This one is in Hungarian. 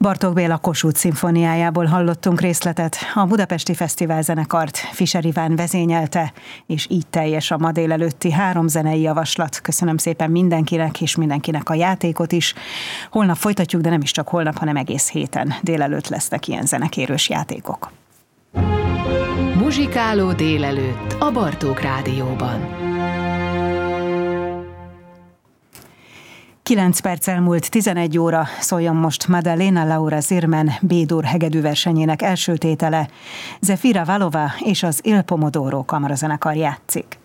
Bartók Béla Kossuth szimfóniájából hallottunk részletet. A Budapesti Fesztiválzenekart Fischer Iván vezényelte, és így teljes a ma délelőtti 3 zenei javaslat. Köszönöm szépen mindenkinek, és mindenkinek a játékot is. Holnap folytatjuk, de nem is csak holnap, hanem egész héten délelőtt lesznek ilyen zenekérős játékok. Muzsikáló délelőtt a Bartók Rádióban. 9 perccel múlt 11 óra, szóljon most Maddalena Laura Sirmen B-dur hegedűversenyének első tétele. Zefira Valova és az Il Pomodoro kamarazenekar játszik.